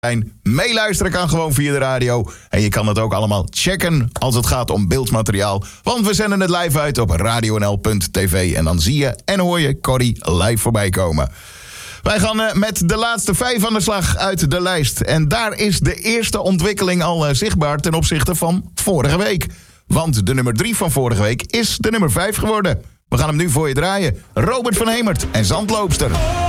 Meeluisteren kan gewoon via de radio. En je kan het ook allemaal checken als het gaat om beeldmateriaal. Want we zenden het live uit op radionl.tv. En dan zie je en hoor je Corrie live voorbij komen. Wij gaan met de laatste 5 aan de slag uit de lijst. En daar is de eerste ontwikkeling al zichtbaar ten opzichte van vorige week. Want de nummer 3 van vorige week is de nummer 5 geworden. We gaan hem nu voor je draaien. Robert van Hemert en Zandloopster.